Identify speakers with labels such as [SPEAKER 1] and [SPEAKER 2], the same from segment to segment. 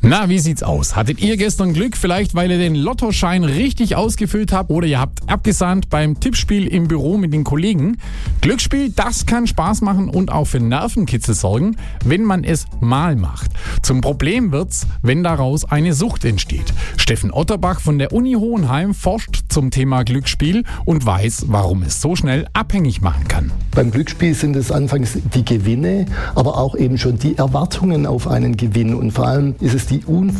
[SPEAKER 1] Na, wie sieht's aus? Hattet ihr gestern Glück? Vielleicht, weil ihr den Lottoschein richtig ausgefüllt habt oder ihr habt abgesahnt beim Tippspiel im Büro mit den Kollegen? Glücksspiel, das kann Spaß machen und auch für Nervenkitzel sorgen, wenn man es mal macht. Zum Problem wird's, wenn daraus eine Sucht entsteht. Steffen Otterbach von der Uni Hohenheim forscht zum Thema Glücksspiel und weiß, warum es so schnell abhängig machen kann.
[SPEAKER 2] Beim Glücksspiel sind es anfangs die Gewinne, aber auch eben schon die Erwartungen auf einen Gewinn. Und vor allem ist es die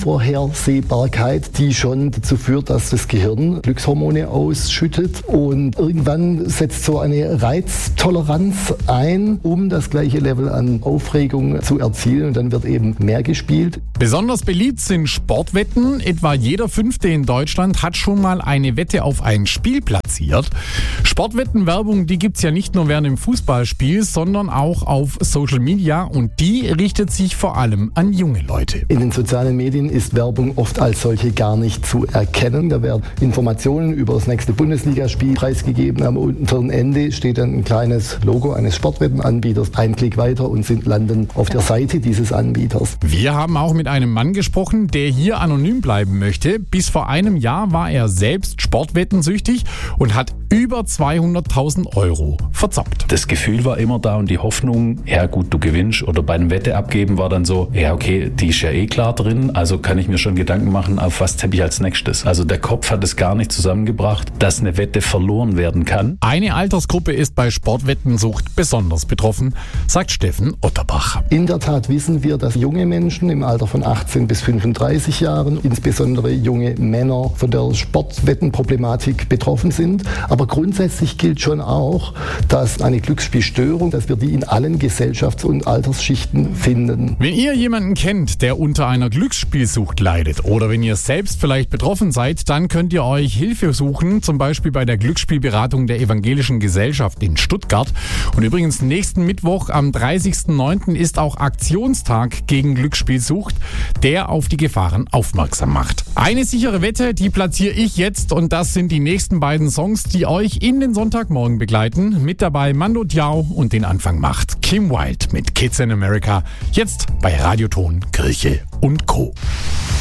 [SPEAKER 2] Unvorhersehbarkeit, die schon dazu führt, dass das Gehirn Glückshormone ausschüttet. Und irgendwann setzt so eine Reiztoleranz ein, um das gleiche Level an Aufregung zu erzielen. Und dann wird eben mehr gespielt.
[SPEAKER 1] Besonders beliebt sind Sportwetten. Etwa jeder Fünfte in Deutschland hat schon mal eine Wette auf ein Spiel platziert. Sportwettenwerbung, die gibt's ja nicht nur während dem Fußballspiel, sondern auch auf Social Media. Und die richtet sich vor allem an junge Leute.
[SPEAKER 2] In den sozialen Medien ist Werbung oft als solche gar nicht zu erkennen. Da werden Informationen über das nächste Bundesligaspiel preisgegeben. Am unteren Ende steht dann ein kleines Logo eines Sportwettenanbieters. Ein Klick weiter und landen auf der Seite dieses Anbieters.
[SPEAKER 1] Wir haben auch mit einem Mann gesprochen, der hier anonym bleiben möchte. Bis vor einem Jahr war er selbst sportwettensüchtig und hat über 200.000 Euro verzockt.
[SPEAKER 3] Das Gefühl war immer da und die Hoffnung, ja gut, du gewinnst. Oder bei einem Wette abgeben war dann so, ja okay, die ist ja eh klar drin, also kann ich mir schon Gedanken machen, auf was tippe ich als nächstes. Also der Kopf hat es gar nicht zusammengebracht, dass eine Wette verloren werden kann.
[SPEAKER 1] Eine Altersgruppe ist bei Sportwettensucht besonders betroffen, sagt Steffen Otterbach.
[SPEAKER 2] In der Tat wissen wir, dass junge Menschen im Alter von 18 bis 35 Jahren, insbesondere junge Männer, von der Sportwettenproblematik betroffen sind. Aber grundsätzlich gilt schon auch, dass eine Glücksspielstörung, dass wir die in allen Gesellschafts- und Altersschichten finden.
[SPEAKER 1] Wenn ihr jemanden kennt, der unter einer Glücksspielsucht leidet oder wenn ihr selbst vielleicht betroffen seid, dann könnt ihr euch Hilfe suchen, zum Beispiel bei der Glücksspielberatung der Evangelischen Gesellschaft in Stuttgart. Und übrigens nächsten Mittwoch am 30.09. ist auch Aktionstag gegen Glücksspielsucht, der auf die Gefahren aufmerksam macht. Eine sichere Wette, die platziere ich jetzt und das sind die nächsten beiden Songs, die euch in den Sonntagmorgen begleiten. Mit dabei Mando Diao und den Anfang macht Kim Wilde mit Kids in America. Jetzt bei Radioton, Kirche und Co.